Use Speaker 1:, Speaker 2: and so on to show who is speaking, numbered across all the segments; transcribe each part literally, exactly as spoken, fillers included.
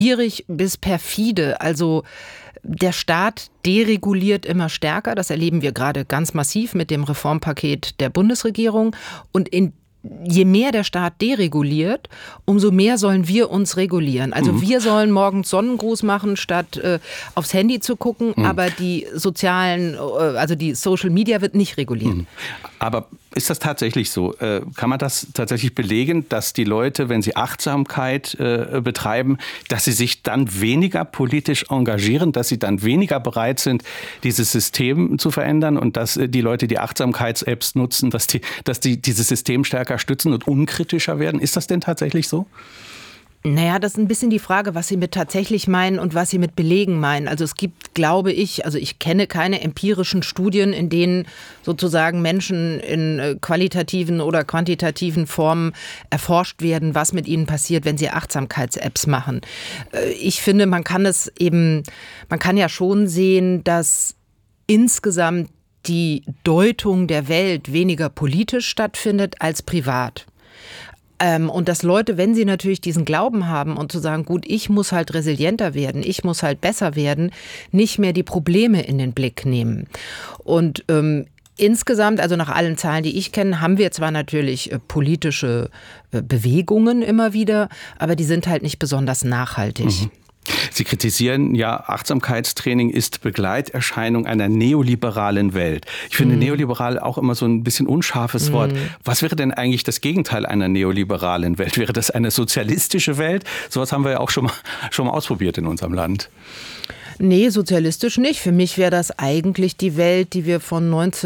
Speaker 1: schwierig bis perfide. Also der Staat dereguliert immer stärker. Das erleben wir gerade ganz massiv mit dem Reformpaket der Bundesregierung. Und in je mehr der Staat dereguliert, umso mehr sollen wir uns regulieren. Also mhm. wir sollen morgens Sonnengruß machen, statt äh, aufs Handy zu gucken, mhm. aber die sozialen, äh, also die Social Media wird nicht reguliert. Mhm.
Speaker 2: Aber ist das tatsächlich so? Äh, kann man das tatsächlich belegen, dass die Leute, wenn sie Achtsamkeit äh, betreiben, dass sie sich dann weniger politisch engagieren, dass sie dann weniger bereit sind, dieses System zu verändern und dass äh, die Leute, die Achtsamkeits-Apps nutzen, dass die, dass die dieses System stärker stützen und unkritischer werden? Ist das denn tatsächlich so?
Speaker 1: Naja, das ist ein bisschen die Frage, was Sie mit tatsächlich meinen und was Sie mit Belegen meinen. Also es gibt, glaube ich, also ich kenne keine empirischen Studien, in denen sozusagen Menschen in qualitativen oder quantitativen Formen erforscht werden, was mit ihnen passiert, wenn sie Achtsamkeits-Apps machen. Ich finde, man kann es eben, man kann ja schon sehen, dass insgesamt die Deutung der Welt weniger politisch stattfindet als privat. Und dass Leute, wenn sie natürlich diesen Glauben haben und zu sagen, gut, ich muss halt resilienter werden, ich muss halt besser werden, nicht mehr die Probleme in den Blick nehmen. Und ähm, insgesamt, also nach allen Zahlen, die ich kenne, haben wir zwar natürlich äh, politische äh, Bewegungen immer wieder, aber die sind halt nicht besonders nachhaltig.
Speaker 2: Mhm. Sie kritisieren ja, Achtsamkeitstraining ist Begleiterscheinung einer neoliberalen Welt. Ich finde mm. neoliberal auch immer so ein bisschen unscharfes mm. Wort. Was wäre denn eigentlich das Gegenteil einer neoliberalen Welt? Wäre das eine sozialistische Welt? Sowas haben wir ja auch schon mal, schon mal ausprobiert in unserem Land.
Speaker 1: Nee, sozialistisch nicht. Für mich wäre das eigentlich die Welt, die wir von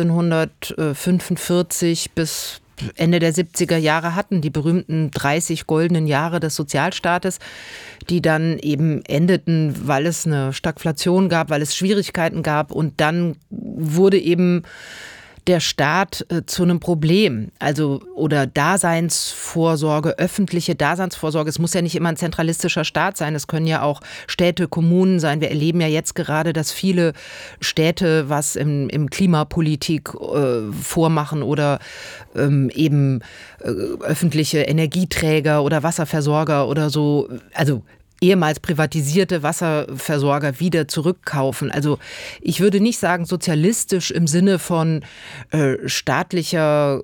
Speaker 1: neunzehnhundertfünfundvierzig bis Ende der siebziger Jahre hatten, die berühmten dreißig goldenen Jahre des Sozialstaates, die dann eben endeten, weil es eine Stagflation gab, weil es Schwierigkeiten gab und dann wurde eben der Staat äh, zu einem Problem, also oder Daseinsvorsorge, öffentliche Daseinsvorsorge. Es muss ja nicht immer ein zentralistischer Staat sein, es können ja auch Städte, Kommunen sein. Wir erleben ja jetzt gerade, dass viele Städte was im, im Klimapolitik äh, vormachen oder ähm, eben äh, öffentliche Energieträger oder Wasserversorger oder so, also ehemals privatisierte Wasserversorger wieder zurückkaufen. Also ich würde nicht sagen sozialistisch im Sinne von äh, staatlicher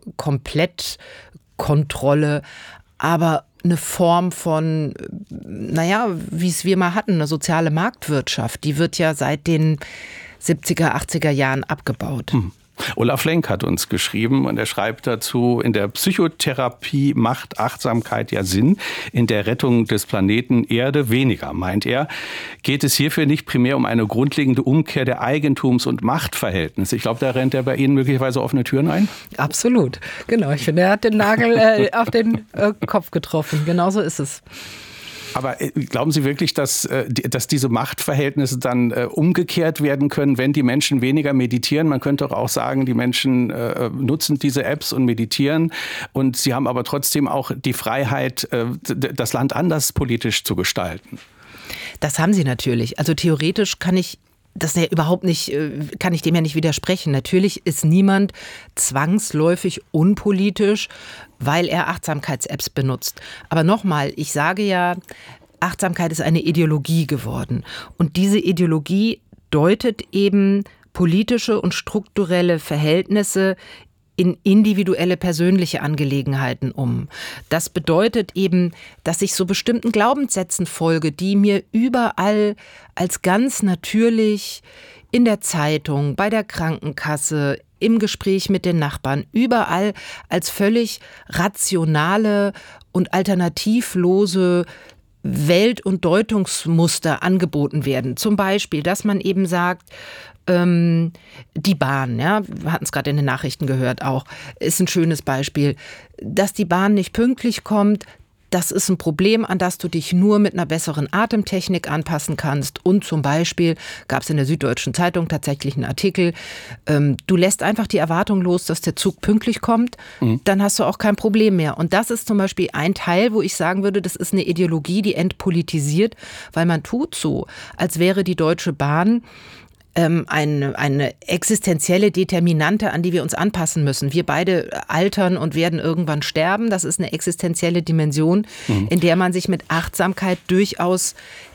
Speaker 1: Komplettkontrolle, aber eine Form von, naja, wie es wir mal hatten, eine soziale Marktwirtschaft. Die wird ja seit den siebziger, achtziger Jahren abgebaut. Hm.
Speaker 2: Olaf Lenk hat uns geschrieben und er schreibt dazu, in der Psychotherapie macht Achtsamkeit ja Sinn, in der Rettung des Planeten Erde weniger, meint er. Geht es hierfür nicht primär um eine grundlegende Umkehr der Eigentums- und Machtverhältnisse? Ich glaube, da rennt er bei Ihnen möglicherweise offene Türen ein.
Speaker 1: Absolut, genau. Ich finde, er hat den Nagel äh, auf den äh, Kopf getroffen. Genauso ist es.
Speaker 2: Aber glauben Sie wirklich, dass, dass diese Machtverhältnisse dann umgekehrt werden können, wenn die Menschen weniger meditieren? Man könnte doch auch sagen, die Menschen nutzen diese Apps und meditieren und sie haben aber trotzdem auch die Freiheit, das Land anders politisch zu gestalten.
Speaker 1: Das haben sie natürlich. Also theoretisch kann ich das ja überhaupt nicht, kann ich dem ja nicht widersprechen. Natürlich ist niemand zwangsläufig unpolitisch, weil er Achtsamkeits-Apps benutzt. Aber nochmal, ich sage ja, Achtsamkeit ist eine Ideologie geworden. Und diese Ideologie deutet eben politische und strukturelle Verhältnisse in individuelle persönliche Angelegenheiten um. Das bedeutet eben, dass ich so bestimmten Glaubenssätzen folge, die mir überall als ganz natürlich in der Zeitung, bei der Krankenkasse, im Gespräch mit den Nachbarn, überall als völlig rationale und alternativlose Welt- und Deutungsmuster angeboten werden. Zum Beispiel, dass man eben sagt, ähm, die Bahn, ja, wir hatten es gerade in den Nachrichten gehört auch, ist ein schönes Beispiel, dass die Bahn nicht pünktlich kommt. Das ist ein Problem, an das du dich nur mit einer besseren Atemtechnik anpassen kannst. Und zum Beispiel gab es in der Süddeutschen Zeitung tatsächlich einen Artikel, ähm, du lässt einfach die Erwartung los, dass der Zug pünktlich kommt, mhm. dann hast du auch kein Problem mehr. Und das ist zum Beispiel ein Teil, wo ich sagen würde, das ist eine Ideologie, die entpolitisiert, weil man tut so, als wäre die Deutsche Bahn Eine, eine existenzielle Determinante, an die wir uns anpassen müssen. Wir beide altern und werden irgendwann sterben. Das ist eine existenzielle Dimension, mhm. in der man sich mit Achtsamkeit durchaus